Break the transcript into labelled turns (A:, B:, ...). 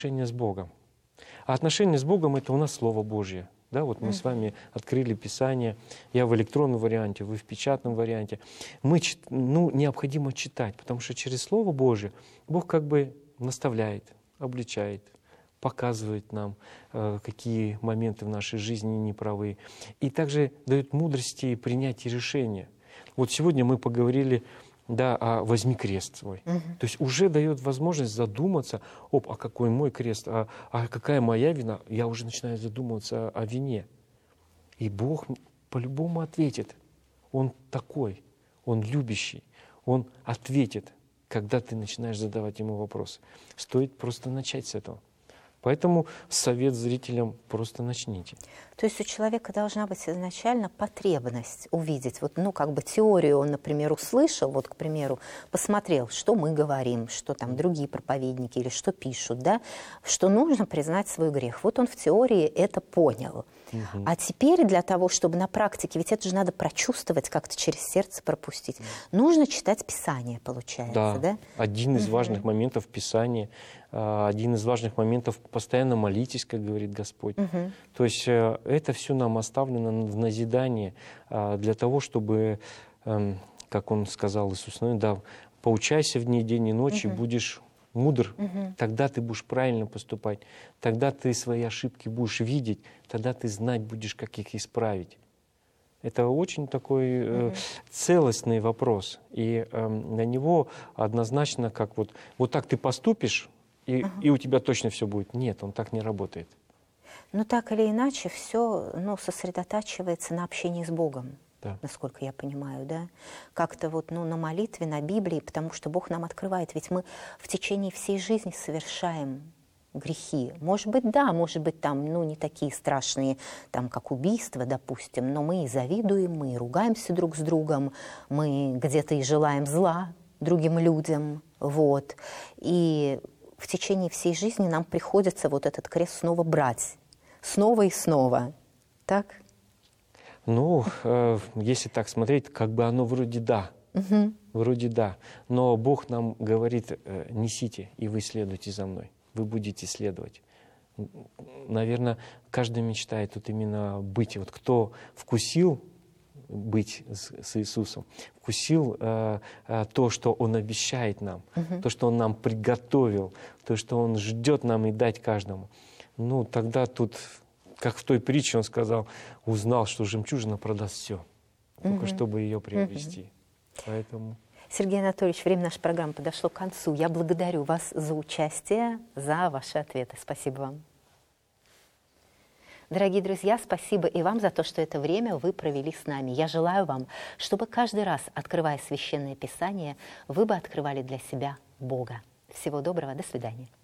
A: отношения с Богом. А отношения с Богом — это у нас Слово Божье. Да, вот мы с вами открыли Писание, я в электронном варианте, вы в печатном варианте. Необходимо читать, потому что через Слово Божье Бог как бы наставляет, обличает, показывает нам, какие моменты в нашей жизни неправы. И также дает мудрости принятия решения. Вот сегодня мы поговорили, да, о «возьми крест свой». То есть уже дает возможность задуматься, а какой мой крест, а какая моя вина. Я уже начинаю задумываться о вине. И Бог по-любому ответит. Он такой, Он любящий, Он ответит, когда ты начинаешь задавать Ему вопросы. Стоит просто начать с этого. Поэтому совет зрителям: просто начните.
B: То есть у человека должна быть изначально потребность увидеть, теорию он, например, услышал, к примеру, посмотрел, что мы говорим, что там другие проповедники или что пишут, да, что нужно признать свой грех. Вот он в теории это понял. А теперь для того, чтобы на практике, ведь это же надо прочувствовать, как-то через сердце пропустить, нужно читать Писание, получается, да?
A: Один из важных моментов Писания, один из важных моментов — постоянно молитесь, как говорит Господь. То есть это все нам оставлено в назидание для того, чтобы, как Он сказал Иисус, поучайся в ней день и ночь, и будешь мудр, тогда ты будешь правильно поступать, тогда ты свои ошибки будешь видеть, тогда ты знать будешь, как их исправить. Это очень такой целостный вопрос, и на него однозначно, как вот так ты поступишь, и у тебя точно все будет. Нет, он так не работает.
B: Но так или иначе все сосредотачивается на общении с Богом.
A: Да.
B: Насколько я понимаю, да? Как-то на молитве, на Библии, потому что Бог нам открывает. Ведь мы в течение всей жизни совершаем грехи. Может быть, там, не такие страшные, там, как убийство, допустим, но мы и завидуем, мы и ругаемся друг с другом, мы где-то и желаем зла другим людям, вот. И в течение всей жизни нам приходится этот крест снова брать, снова и снова, так?
A: Если так смотреть, как бы оно вроде да. Вроде да. Но Бог нам говорит: несите, и вы следуйте за мной. Вы будете следовать. Наверное, каждый мечтает именно быть. Кто вкусил быть с Иисусом, вкусил то, что Он обещает нам, то, что Он нам приготовил, то, что Он ждет нам и дать каждому. Тогда тут, как в той притче Он сказал, узнал, что жемчужина продаст все, только чтобы ее приобрести. Поэтому...
B: Сергей Анатольевич, время нашей программы подошло к концу. Я благодарю вас за участие, за ваши ответы. Спасибо вам. Дорогие друзья, спасибо и вам за то, что это время вы провели с нами. Я желаю вам, чтобы каждый раз, открывая Священное Писание, вы бы открывали для себя Бога. Всего доброго, до свидания.